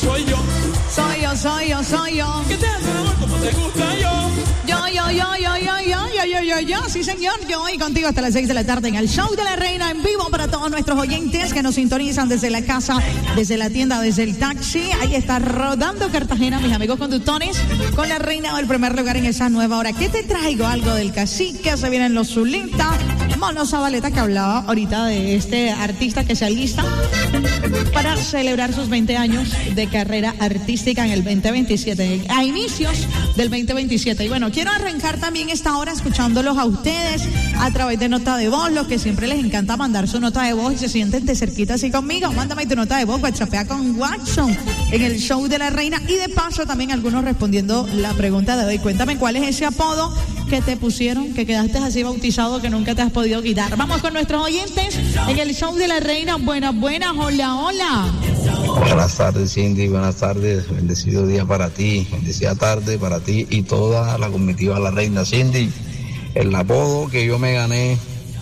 Soy yo. Que te hace el amor como te gusta Yo, sí señor, yo hoy contigo hasta las 6 de la tarde en el Show de la Reina en vivo para todos nuestros oyentes que nos sintonizan desde la casa, desde la tienda, desde el taxi. Ahí está rodando Cartagena, mis amigos conductores, con la Reina del primer lugar en esa nueva hora. ¿Qué te traigo? Algo del cacique, se vienen los Zulita, Mono Zabaleta, que hablaba ahorita de este artista que se alista para celebrar sus 20 años de carrera artística en el 2027, a inicios del 2027. Y bueno, quiero arrancar también esta hora escuchándolos a ustedes a través de nota de voz, los que siempre les encanta mandar su nota de voz y se sienten de cerquita así conmigo. Mándame tu nota de voz, WhatsAppea con Watson en el Show de la Reina, y de paso también algunos respondiendo la pregunta de hoy. Cuéntame cuál es ese apodo que te pusieron, que quedaste así bautizado, que nunca te has podido quitar. Vamos con nuestros oyentes en el Show de la Reina. Buenas, hola. Buenas tardes, Cindy, buenas tardes, bendecido día para ti, bendecida tarde para ti y toda la comitiva de la Reina. Cindy, el apodo que yo me gané,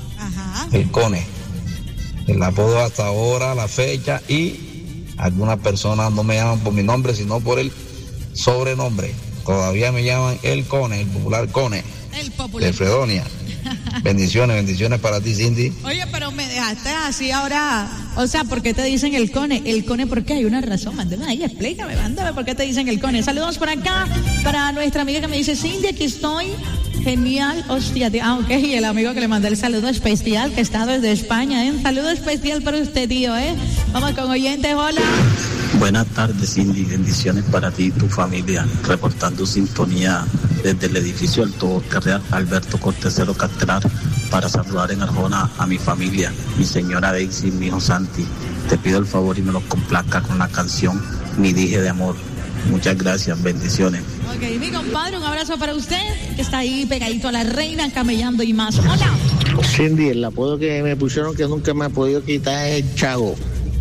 el Cone, el apodo hasta ahora, la fecha, y algunas personas no me llaman por mi nombre, sino por el sobrenombre. Todavía me llaman el Cone, el popular Cone, de Fredonia. Bendiciones para ti, Cindy. Oye, pero me dejaste así ahora. O sea, ¿por qué te dicen el Cone? El Cone, ¿por qué? Hay una razón. Mándame ahí, explícame, por qué te dicen el Cone. Saludos por acá para nuestra amiga que me dice: Cindy, aquí estoy. Genial, hostia. Ok, y el amigo que le mandó el saludo especial, que está desde España, Un saludo especial para usted, tío, Vamos con oyentes, hola. Buenas tardes, Cindy, bendiciones para ti y tu familia, reportando sintonía desde el edificio Alto Carreal Alberto Cortesero Castrar para saludar en Arjona a mi familia, mi señora Daisy, mi hijo Santi. Te pido el favor y me los complazca con la canción Mi Dije de Amor. Muchas gracias, bendiciones. Ok, mi compadre, un abrazo para usted, que está ahí pegadito a la Reina, camellando y más. Hola. Cindy, el apodo que me pusieron que nunca me he podido quitar es el Chago.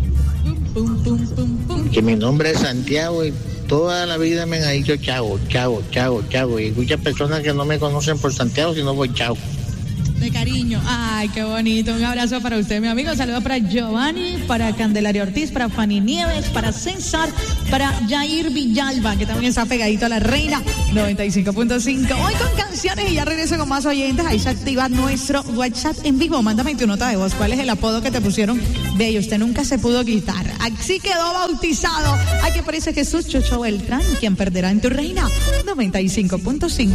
Que mi nombre es Santiago y toda la vida me han dicho Chago. Y muchas personas que no me conocen por Santiago, sino por Chago. De cariño. Ay, qué bonito. Un abrazo para usted, mi amigo. Saludos para Giovanni, para Candelaria Ortiz, para Fanny Nieves, para César, para Jair Villalba, que también está pegadito a la Reina 95.5. Hoy con canciones y ya regreso con más oyentes. Ahí se activa nuestro WhatsApp en vivo. Mándame tu nota de voz. ¿Cuál es el apodo que te pusieron de ellos? Usted nunca se pudo quitar. Así quedó bautizado. Ay, que parece Jesús Chucho Beltrán, quien perderá en tu Reina 95.5.